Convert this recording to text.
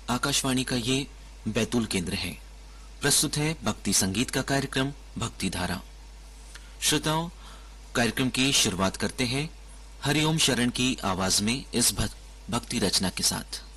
आकाशवाणी का ये बैतूल केंद्र है। प्रस्तुत है भक्ति संगीत का कार्यक्रम भक्ति धारा। श्रोताओं, कार्यक्रम की शुरुआत करते हैं हरिओम शरण की आवाज में इस भक्ति रचना के साथ।